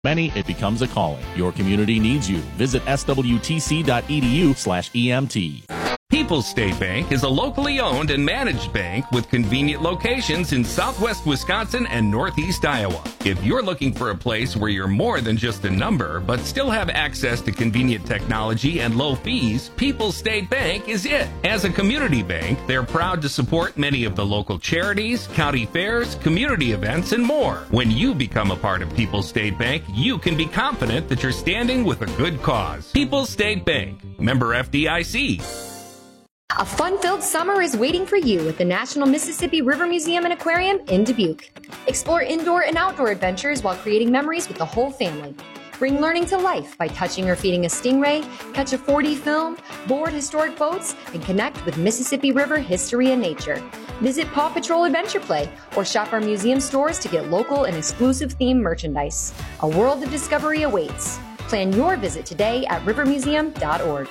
Many, it becomes a calling. Your community needs you. Visit swtc.edu/EMT. People's State Bank is a locally owned and managed bank with convenient locations in southwest Wisconsin and northeast Iowa. If you're looking for a place where you're more than just a number, but still have access to convenient technology and low fees, People's State Bank is it. As a community bank, they're proud to support many of the local charities, county fairs, community events, and more. When you become a part of People's State Bank, you can be confident that you're standing with a good cause. People's State Bank, member FDIC. A fun-filled summer is waiting for you at the National Mississippi River Museum and Aquarium in Dubuque. Explore indoor and outdoor adventures while creating memories with the whole family. Bring learning to life by touching or feeding a stingray, catch a 4D film, board historic boats, and connect with Mississippi River history and nature. Visit Paw Patrol Adventure Play or shop our museum stores to get local and exclusive themed merchandise. A world of discovery awaits. Plan your visit today at rivermuseum.org.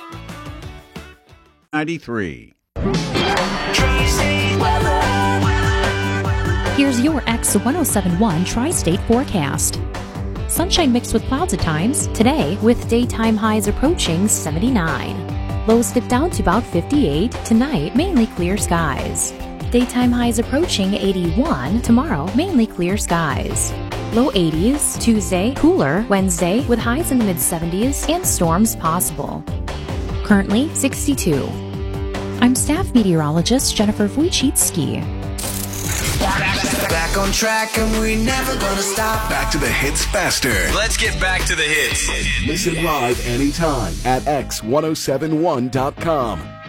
93. Here's your X1071 Tri-State forecast. Sunshine mixed with clouds at times today, with daytime highs approaching 79. Lows dip down to about 58. Tonight, mainly clear skies. Daytime highs approaching 81. Tomorrow, mainly clear skies. Low 80s. Tuesday, cooler. Wednesday, with highs in the mid-70s and storms possible. Currently 62. I'm staff meteorologist Jennifer Wojcicki. Back on track and we never gonna stop. Back to the hits faster. Let's get back to the hits. Listen live anytime at x1071.com.